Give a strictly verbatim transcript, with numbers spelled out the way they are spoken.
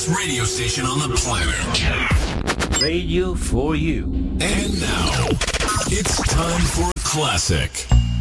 best radio station on the planet. Radio for you. And now, it's time for a classic.